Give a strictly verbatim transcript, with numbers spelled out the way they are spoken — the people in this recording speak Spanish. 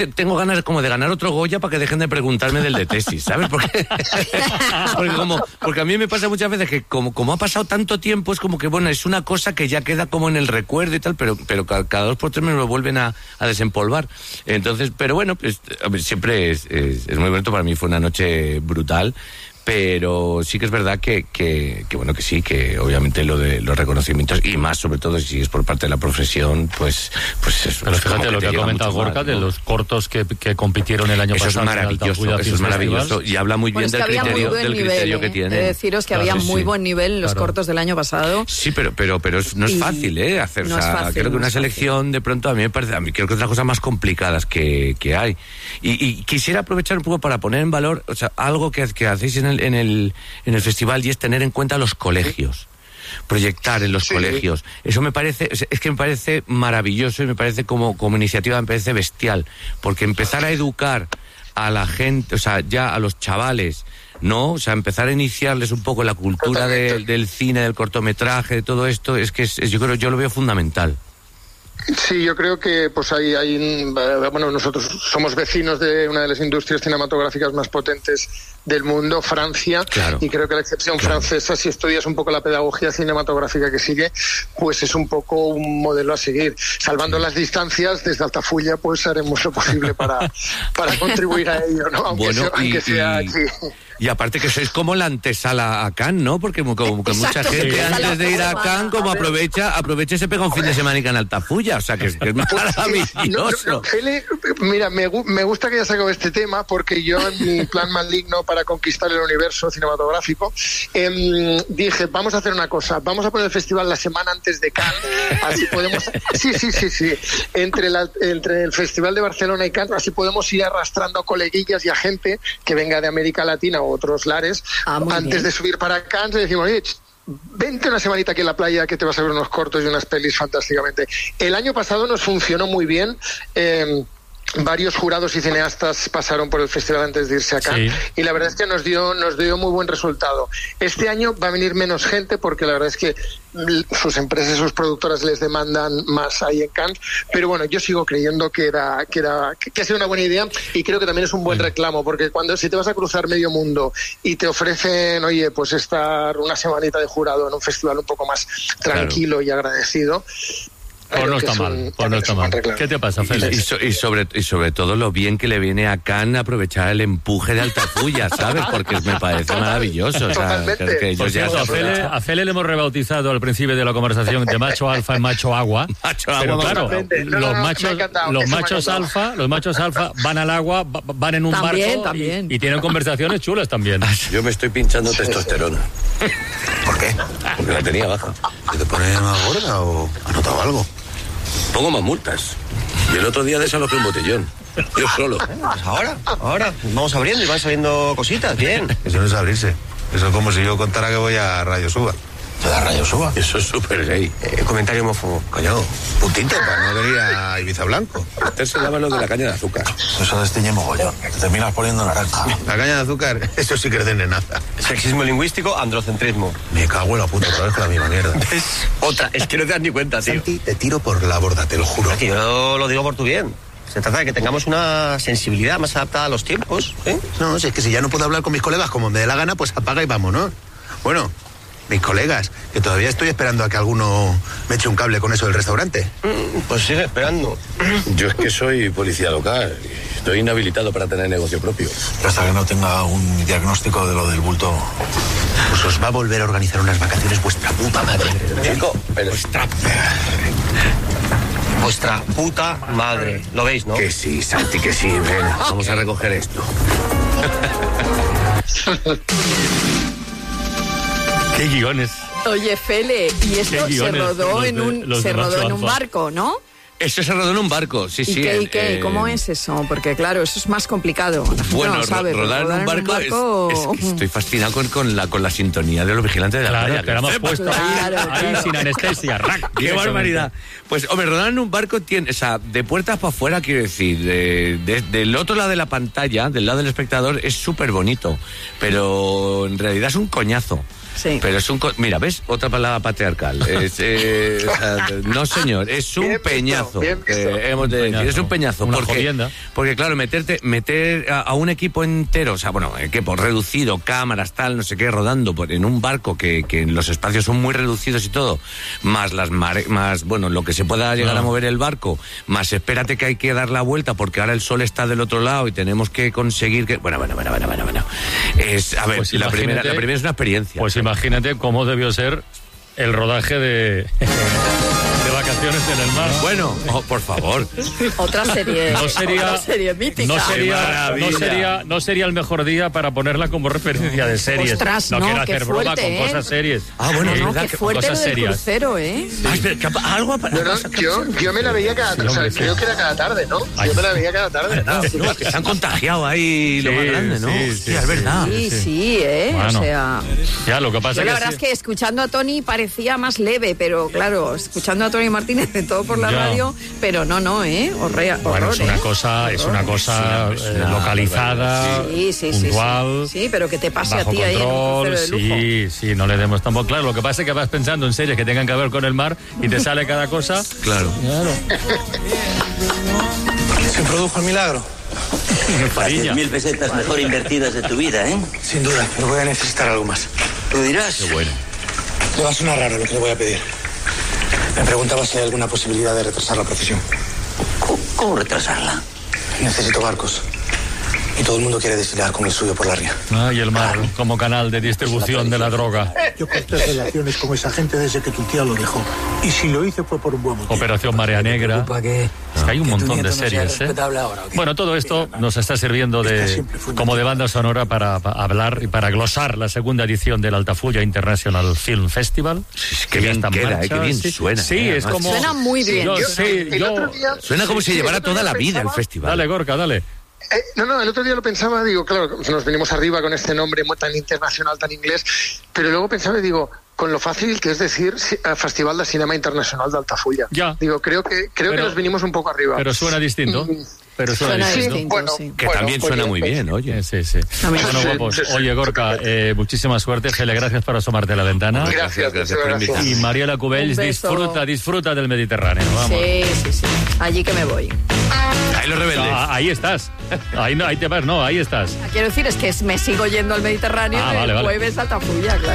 tengo ganas como de ganar otro Goya para que dejen de preguntarme del de tesis, ¿sabes? Porque, porque, como, porque a mí me pasa muchas veces que como, como ha pasado tanto tiempo, es como que, bueno, es una cosa que ya queda como en el recuerdo y tal, pero, pero cada, cada dos por tres me lo vuelven a, a desempolvar. Entonces, pero bueno, pues, siempre es, es, es muy bonito. Para mí fue una noche brutal. Pero sí que es verdad que, que, que bueno, que sí, que obviamente lo de los reconocimientos, y más sobre todo si es por parte de la profesión, pues, pues es. Pero fíjate que lo que ha comentado Gorka, ¿no? De los cortos que, que compitieron el año eso pasado. Es maravilloso, eso es maravilloso, y habla muy bien bueno, del criterio, del nivel, criterio ¿eh? que tiene. He de deciros que claro, había sí, muy buen nivel en los claro. cortos del año pasado. Sí, pero, pero, pero es, no es fácil, ¿eh? Hacer, no o sea, es fácil, creo que no una es selección fácil. de pronto a mí me parece, a mí creo que es de las cosas más complicadas que, que hay. Y, y quisiera aprovechar un poco para poner en valor, o sea, algo que, que hacéis en el, en el en el festival, y es tener en cuenta los colegios, proyectar en los sí. colegios. Eso me parece, es que me parece maravilloso, y me parece como, como iniciativa, me parece bestial, porque empezar a educar a la gente, o sea, ya a los chavales, ¿no? O sea, empezar a iniciarles un poco la cultura de, del cine, del cortometraje, de todo esto, es que es, es, yo creo, yo lo veo fundamental. Sí, yo creo que pues hay, hay, bueno, nosotros somos vecinos de una de las industrias cinematográficas más potentes del mundo, Francia, claro. y creo que la excepción claro. francesa, si estudias un poco la pedagogía cinematográfica que sigue, pues es un poco un modelo a seguir. Salvando sí. las distancias, desde Altafulla, pues haremos lo posible para, para contribuir a ello, ¿no? Aunque bueno, sea, y, aunque sea y... aquí. Y aparte que sois como la antesala a Cannes, ¿no? Porque como que mucha gente sí. antes de ir a Cannes como aprovecha aprovecha y se pega un fin de semana en Altafulla, o sea que es, que es maravilloso. No, no, no, Feli, mira, me, me gusta que hayas sacado este tema, porque yo en mi plan maligno para conquistar el universo cinematográfico eh, dije, vamos a hacer una cosa, vamos a poner el festival la semana antes de Cannes, así podemos, sí, sí, sí, sí, entre, la, entre el Festival de Barcelona y Cannes, así podemos ir arrastrando a coleguillas y a gente que venga de América Latina o otros lares, ah, antes bien. de subir para Cannes, y decimos, oye, vente una semanita aquí en la playa que te vas a ver unos cortos y unas pelis fantásticamente. El año pasado nos funcionó muy bien. Eh, Varios jurados y cineastas pasaron por el festival antes de irse acá, sí. y la verdad es que nos dio nos dio muy buen resultado. Este año va a venir menos gente, porque la verdad es que sus empresas, sus productoras les demandan más ahí en Cannes, pero bueno, yo sigo creyendo que era que era que ha sido una buena idea, y creo que también es un buen reclamo, porque cuando si te vas a cruzar medio mundo y te ofrecen, oye, pues estar una semanita de jurado en un festival un poco más tranquilo claro. y agradecido, Pues no está mal, pues no está mal. ¿Qué te pasa, Félix? Y, so, y, sobre, y sobre todo lo bien que le viene a Cannes aprovechar el empuje de Altafulla, ¿sabes? Porque me parece maravilloso. O sea, que, que pues ya a, Fele, a Fele le hemos rebautizado al principio de la conversación de macho alfa y macho agua. Macho pero agua, claro, no, los no, machos, los machos alfa, los machos alfa van al agua, van en un también, barco también. Y, y tienen conversaciones chulas también. Yo me estoy pinchando testosterona. ¿Por qué? Porque la tenía baja. ¿Te, te pones más gorda o has notado algo? Pongo más multas. Y el otro día desalojé un botellón. Yo solo. Bueno, pues ahora, ahora. Vamos abriendo y van saliendo cositas, bien. Eso no es abrirse. Eso es como si yo contara que voy a Radio Suba. ¿A Radio Suba? Eso es súper gay. Eh, comentario homófobo. Coño, puntito para no venir a Ibiza Blanco. Usted se llama lo de la caña de azúcar. Eso desteñe mogollón. Te terminas poniendo naranja. La caña de azúcar, eso sí que es de nenaza. Sexismo lingüístico, androcentrismo. Me cago en la puta otra vez con la misma mierda. Es otra, es que no te das ni cuenta, tío. Santi, te tiro por la borda, te lo juro. Que yo lo digo por tu bien. Se trata de que tengamos una sensibilidad más adaptada a los tiempos, ¿eh? No, si es que si ya no puedo hablar con mis colegas como me dé la gana, pues apaga y vámonos. Bueno, mis colegas, que todavía estoy esperando a que alguno me eche un cable con eso del restaurante. Pues sigue esperando. Yo es que soy policía local. Estoy inhabilitado para tener negocio propio. Pero hasta que no tenga un diagnóstico de lo del bulto, pues os va a volver a organizar unas vacaciones vuestra puta madre. Chico, pero... Vuestra... Vuestra puta madre. ¿Lo veis, no? Que sí, Santi, que sí. Ven, vamos a recoger esto. ¿Qué guiones? Oye, Fele, y esto se rodó en un se rodó en un barco, ¿no? Eso se rodó en un barco, sí, ¿Y sí. qué, y qué? Eh, ¿Cómo es eso? Porque claro, eso es más complicado. Bueno, no sabe, rodar, rodar en un barco, en un barco... Es, es que estoy fascinado con, con, la, con la sintonía de los vigilantes de la claro, playa. Que éramos puesto claro, ahí, claro. ahí sin anestesia. Rack, ¡Qué barbaridad! Pues, hombre, rodar en un barco tiene, o sea, de puertas para afuera, quiero decir, de, de, del otro lado de la pantalla, del lado del espectador, es súper bonito, pero en realidad es un coñazo. Sí. Pero es un... Mira, ¿ves? Otra palabra patriarcal. Es, eh, o sea, no, señor, es un bien peñazo. Visto, eh, hemos de decir, es un peñazo. Una porque, jodienda. porque, claro, meterte, meter a, a un equipo entero, o sea, bueno, equipo reducido, cámaras, tal, no sé qué, rodando por, en un barco que, que los espacios son muy reducidos y todo, más las mare, más, bueno, lo que se pueda llegar no. a mover el barco, más espérate que hay que dar la vuelta porque ahora el sol está del otro lado y tenemos que conseguir que... Bueno, bueno, bueno, bueno, bueno, bueno. Es, a ver, pues la, primera, la primera es una experiencia. Pues imagínate cómo debió ser el rodaje de... de vacaciones en el mar. Bueno, oh, por favor. Otra serie. No sería, otra serie mítica. No sería, no, sería, no sería el mejor día para ponerla como referencia de series. Ostras, no, no quiero hacer fuerte, broma con ¿eh? cosas serias. Ah, bueno, no, no, qué fuerte lo del crucero, ¿eh? Ah, algo para... no, no, yo, yo me la veía cada tarde, sí, o sea, creo que era cada tarde, ¿no? Ay. Yo me la veía cada tarde. No, no, que se han contagiado ahí sí, lo más grande, ¿no? Sí, sí, es verdad. Sí, sí, ¿eh? Bueno, o sea... Ya, lo que pasa yo la que verdad sí. es que escuchando a Tony parecía más leve, pero claro, escuchando a Tony Martínez de todo por la ya. radio, pero no, no, ¿eh? Horror, bueno, horror, es una ¿eh? cosa, horror. es una cosa sí, eh, localizada, sí, sí, puntual, sí, sí, sí, pero que te pase bajo a ti ahí en un control, crucero de lujo. sí, sí, no le demos tampoco. Claro, lo que pasa es que vas pensando en series que tengan que ver con el mar y te sale cada cosa. Claro. Claro. ¿Se produjo el milagro? Diez mil pesetas mejor invertidas de tu vida, ¿eh? Sin duda, pero voy a necesitar algo más. Tú dirás. Qué bueno. Le va a sonar raro lo que le voy a pedir. Me preguntaba si hay alguna posibilidad de retrasar la procesión. ¿Cómo, cómo retrasarla? Necesito barcos. Y todo el mundo quiere desfilar con el suyo por la ría. Ah, y el mar como canal de distribución de la droga. Yo corté relaciones con esa gente desde que tu tía lo dejó. Y si lo hice fue por un buen motivo. Operación Marea Negra. Que, es que hay un montón de series, ¿eh? Ahora, ¿okay? Bueno, todo esto nos está sirviendo de como de banda sonora para, para hablar y para glosar la segunda edición del Altafulla International Film Festival. Es que bien queda, eh, que bien sí, suena. Sí, eh, es como... Suena muy bien. Yo, Yo, sí, el yo... otro día, Suena como sí, si llevara toda la vida pensaba, el festival. Dale, Gorka, dale. Eh, no, no, el otro día lo pensaba, digo, claro, nos venimos arriba con este nombre tan internacional, tan inglés, pero luego pensaba y digo, con lo fácil que es decir Festival de Cinema Internacional de Altafulla. Ya. Digo, creo que creo pero, que nos vinimos un poco arriba. Pero suena distinto. Mm. Pero suena, Suena distinto. distinto, bueno, sí. Que bueno, también pues suena bien, muy pues, bien, oye. Sí, sí. También. Bueno, guapos. Sí, sí, sí. Oye, Gorka, eh, muchísima suerte. Gele, gracias por asomarte a la ventana. Gracias, gracias por gracias. invitarme. Y Mariela Cubells, Un beso. disfruta, disfruta del Mediterráneo. Vamos. Sí, sí, sí. Allí que me voy. Ahí los rebeldes. Ah, ahí estás. Ahí no, ahí te vas, no, ahí estás. Quiero decir, es que me sigo yendo al Mediterráneo Ah, el vale, vale. jueves a Altafulla, claro.